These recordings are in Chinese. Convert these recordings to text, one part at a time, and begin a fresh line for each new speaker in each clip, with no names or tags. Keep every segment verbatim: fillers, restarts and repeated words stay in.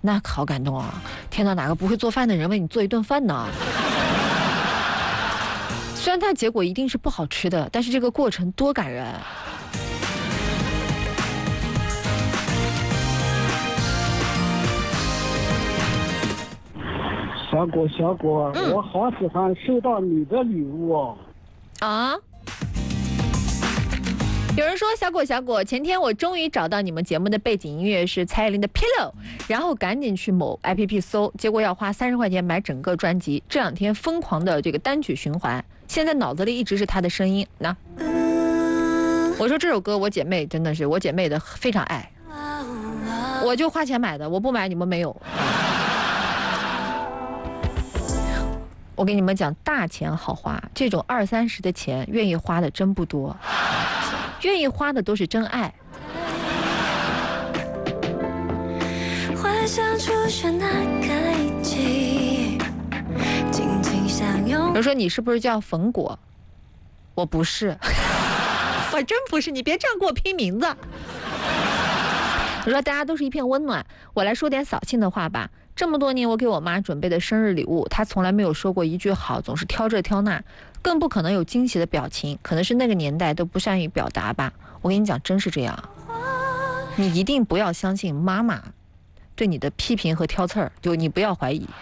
那好感动啊！天哪，哪个不会做饭的人为你做一顿饭呢？虽然它结果一定是不好吃的，但是这个过程多感人。
小果，小果，嗯、我好喜欢收到你的礼物哦。
啊！有人说小果小果，前天我终于找到你们节目的背景音乐是蔡依林的 Pillow， 然后赶紧去某 A P P 搜，结果要花三十块钱买整个专辑。这两天疯狂的这个单曲循环，现在脑子里一直是她的声音。那我说这首歌我姐妹真的是我姐妹的非常爱，我就花钱买的，我不买你们没有。我给你们讲，大钱好花，这种二三十的钱愿意花的真不多，愿意花的都是真爱。幻想出现那个一起紧紧相拥。比如说你是不是叫冯果？我不是，我真不是，你别这样给我拼名字。我说大家都是一片温暖，我来说点扫兴的话吧。这么多年我给我妈准备的生日礼物，她从来没有说过一句好，总是挑这挑那，更不可能有惊喜的表情，可能是那个年代都不善于表达吧。我跟你讲，真是这样，你一定不要相信妈妈对你的批评和挑刺儿，就你不要怀疑。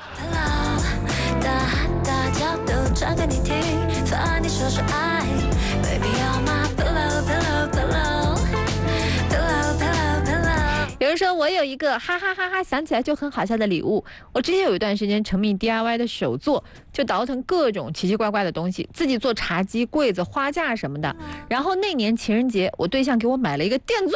有人说我有一个哈哈哈哈想起来就很好笑的礼物，我之前有一段时间沉迷 D I Y 的手作，就倒腾各种奇奇怪怪的东西，自己做茶几、柜子、花架什么的。然后那年情人节，我对象给我买了一个电钻。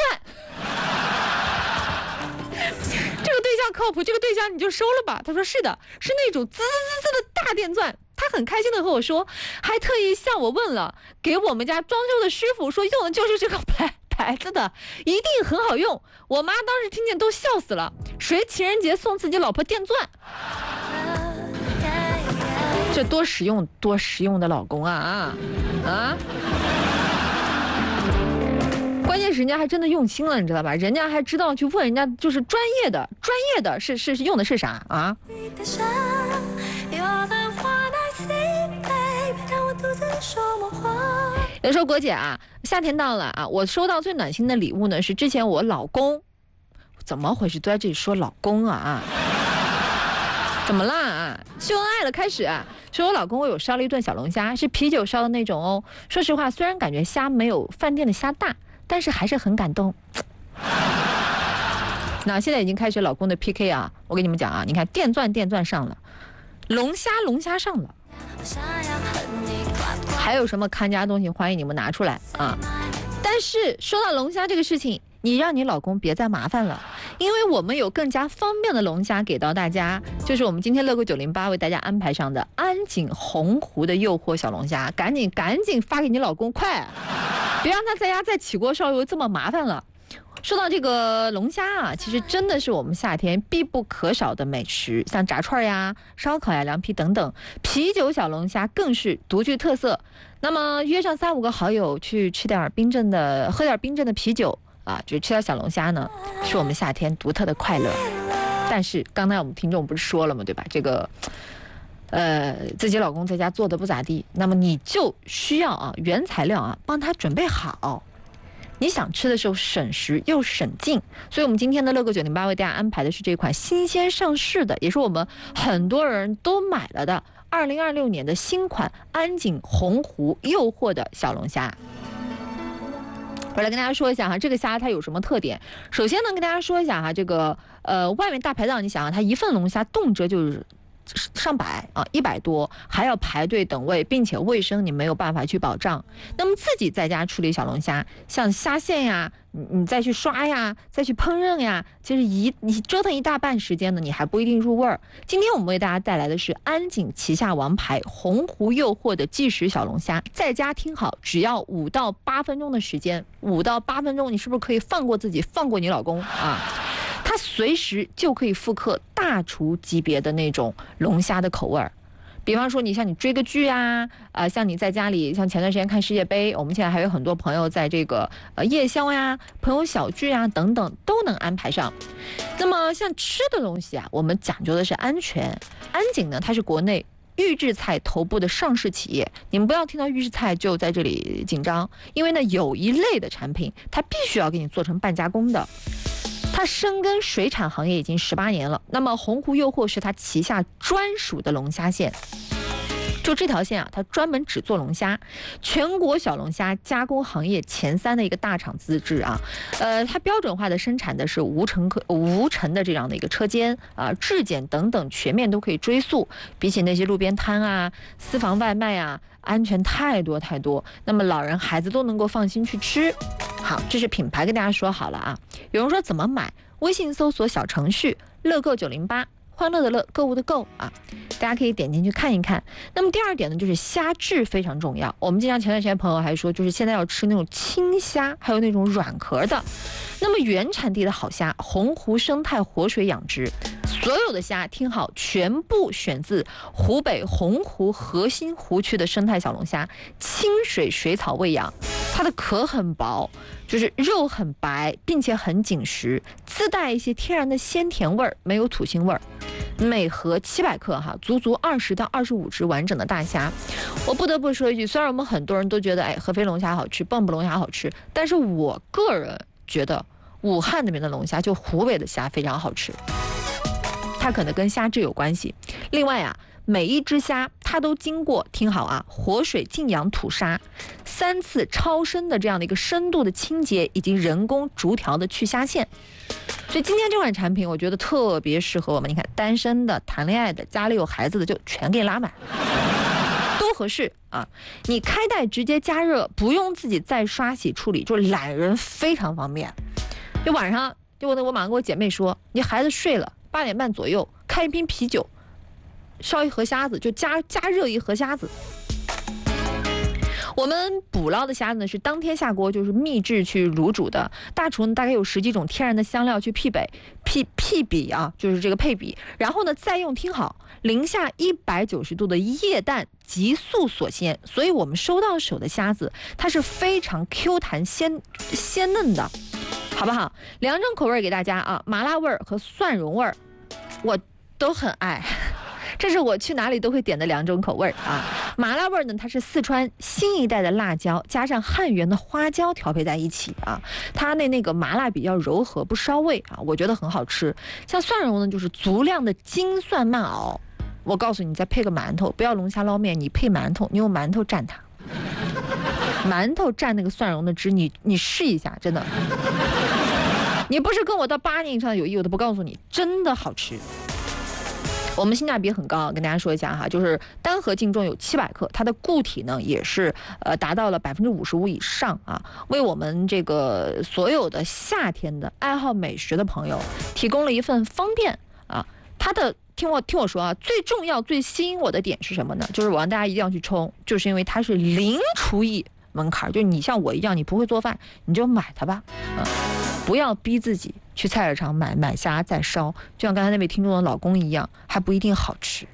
这个对象靠谱，这个对象你就收了吧。他说是的，是那种滋滋滋的大电钻。他很开心的和我说，还特意向我问了给我们家装修的师傅，说用的就是这个牌牌子的，一定很好用。我妈当时听见都笑死了，谁情人节送自己老婆电钻？这多实用多实用的老公啊啊啊！关键是人家还真的用心了，你知道吧？人家还知道去问人家，就是专业的专业的是是是用的是啥啊？有时候国姐啊，夏天到了啊，我收到最暖心的礼物呢，是之前我老公，怎么回事？都在这里说老公啊，怎么啦啊？秀恩爱了，开始啊，说我老公为我烧了一顿小龙虾，是啤酒烧的那种哦。说实话，虽然感觉虾没有饭店的虾大，但是还是很感动。那现在已经开始老公的 P K 啊，我跟你们讲啊，你看电钻电钻上了，龙虾龙虾上了。还有什么看家东西，欢迎你们拿出来啊！但是说到龙虾这个事情，你让你老公别再麻烦了，因为我们有更加方便的龙虾给到大家，就是我们今天乐购九零八为大家安排上的安井洪湖的诱惑小龙虾，赶紧赶紧发给你老公，快，别让他在家再起锅烧油这么麻烦了。说到这个龙虾啊，其实真的是我们夏天必不可少的美食，像炸串呀、烧烤呀、凉皮等等。啤酒小龙虾更是独具特色。那么约上三五个好友去吃点冰镇的，喝点冰镇的啤酒啊，就吃点小龙虾呢，是我们夏天独特的快乐。但是刚才我们听众不是说了吗，对吧？这个呃，自己老公在家做的不咋地，那么你就需要啊原材料啊帮他准备好。你想吃的时候省时又省劲，所以我们今天的乐购九零八为大家安排的是这款新鲜上市的，也是我们很多人都买了的二零二六年的新款安井洪湖诱惑的小龙虾。我来跟大家说一下哈，这个虾它有什么特点？首先呢，跟大家说一下哈，这个呃外面大排档，你想啊，它一份龙虾动辄就是上百啊，一百多，还要排队等位，并且卫生你没有办法去保障。那么自己在家处理小龙虾，像虾线呀，你你再去刷呀，再去烹饪呀，其实一你折腾一大半时间呢，你还不一定入味儿。今天我们为大家带来的是安井旗下王牌洪湖诱惑的即食小龙虾，在家听好，只要五到八分钟的时间，五到八分钟，你是不是可以放过自己，放过你老公啊？它随时就可以复刻大厨级别的那种龙虾的口味儿， 比方说你像你追个剧啊，呃，像你在家里，像前段时间看世界杯，我们现在还有很多朋友在这个呃夜宵呀、朋友小聚啊等等都能安排上。那么像吃的东西啊，我们讲究的是安全。安井呢，它是国内预制菜头部的上市企业，你们不要听到预制菜就在这里紧张，因为呢有一类的产品它必须要给你做成半加工的。它深耕水产行业已经十八年了，那么洪湖诱惑是它旗下专属的龙虾线。就这条线啊，它专门只做龙虾，全国小龙虾加工行业前三的一个大厂资质啊。呃，它标准化的生产的是无尘可无尘的这样的一个车间啊，质检等等全面都可以追溯。比起那些路边摊啊、私房外卖啊，安全太多太多。那么老人孩子都能够放心去吃。好，这是品牌跟大家说好了啊。有人说怎么买？微信搜索小程序乐购九零八。欢乐的乐，购物的购啊，大家可以点进去看一看。那么第二点呢，就是虾质非常重要。我们经常前段时间朋友还说，就是现在要吃那种青虾，还有那种软壳的。那么原产地的好虾，洪湖生态活水养殖，所有的虾听好，全部选自湖北洪湖核心湖区的生态小龙虾，清水水草喂养，它的壳很薄。就是肉很白，并且很紧实，自带一些天然的鲜甜味儿，没有土腥味儿。每盒七百克哈，足足二十到二十五只完整的大虾。我不得不说一句，虽然我们很多人都觉得哎合肥龙虾好吃，蚌埠龙虾好吃，但是我个人觉得武汉那边的龙虾，就湖北的虾非常好吃。它可能跟虾质有关系。另外啊，每一只虾它都经过，听好啊，活水净氧吐沙，三次超深的这样的一个深度的清洁，以及人工逐条的去虾线。所以今天这款产品，我觉得特别适合我们。你看，单身的、谈恋爱的、家里有孩子的，就全给你拉满，都合适啊！你开袋直接加热，不用自己再刷洗处理，就懒人非常方便。就晚上，就我我马上跟我姐妹说，你孩子睡了，八点半左右开一瓶啤酒。烧一盒虾子，就加加热一盒虾子。我们捕捞的虾子呢是当天下锅，就是秘制去卤煮的。大厨呢大概有十几种天然的香料去配比配配比啊，就是这个配比。然后呢再用，听好，零下一百九十度的液氮急速锁鲜，所以我们收到手的虾子它是非常 Q 弹鲜鲜嫩的，好不好？两种口味给大家啊，麻辣味儿和蒜蓉味儿，我都很爱。这是我去哪里都会点的两种口味啊。麻辣味呢，它是四川新一代的辣椒加上汉源的花椒调配在一起啊，它那那个麻辣比较柔和，不烧味啊，我觉得很好吃。像蒜蓉呢，就是足量的金蒜慢熬。我告诉你，再配个馒头，不要龙虾捞面，你配馒头，你用馒头蘸它，馒头蘸那个蒜蓉的汁，你你试一下，真的。你不是跟我到八年以上的友谊，我都不告诉你，真的好吃。我们性价比很高，跟大家说一下哈，就是单盒净重有七百克，它的固体呢也是呃达到了百分之五十五以上啊，为我们这个所有的夏天的爱好美食的朋友提供了一份方便啊。它的听我听我说啊，最重要最吸引我的点是什么呢？就是我让大家一定要去冲，就是因为它是零厨艺门槛，就你像我一样，你不会做饭，你就买它吧，啊，不要逼自己去菜市场买买虾再烧，就像刚才那位听众的老公一样，还不一定好吃。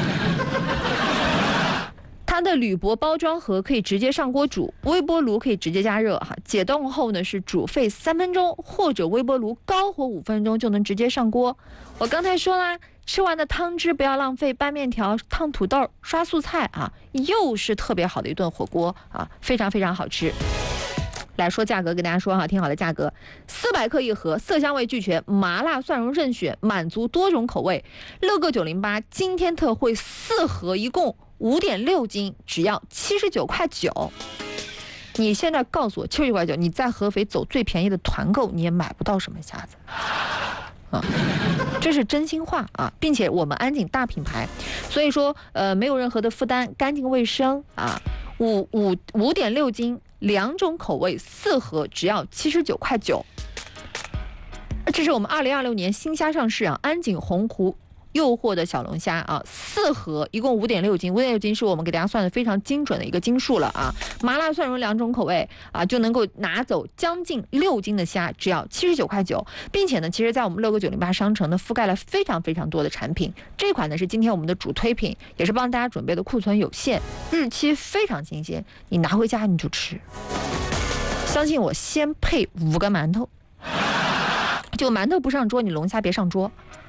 它的铝箔包装盒可以直接上锅煮，微波炉可以直接加热哈。解冻后呢是煮沸三分钟，或者微波炉高火五分钟就能直接上锅。我刚才说啦，吃完的汤汁不要浪费，拌面条、烫土豆、刷素菜啊，又是特别好的一顿火锅啊，非常非常好吃。来说价格，跟大家说哈，挺好的价格，四百克一盒，色香味俱全，麻辣蒜蓉任选，满足多种口味。乐购九零八今天特惠，四盒一共五点六斤，只要七十九块九。你现在告诉我七十九块九，你在合肥走最便宜的团购，你也买不到什么虾子。啊，这是真心话啊，并且我们安井大品牌，所以说呃没有任何的负担，干净卫生啊，五五五点六斤。两种口味，四盒只要七十九块九。这是我们二零二六年新虾上市啊，安井洪湖诱惑的小龙虾啊，四盒一共五点六斤，五点六斤是我们给大家算的非常精准的一个斤数了啊。麻辣蒜蓉两种口味啊，就能够拿走将近六斤的虾，只要七十九块九，并且呢，其实在我们乐购九零八商城呢，覆盖了非常非常多的产品。这款呢是今天我们的主推品，也是帮大家准备的，库存有限，日期非常新鲜，你拿回家你就吃。相信我，先配五个馒头，就馒头不上桌，你龙虾别上桌。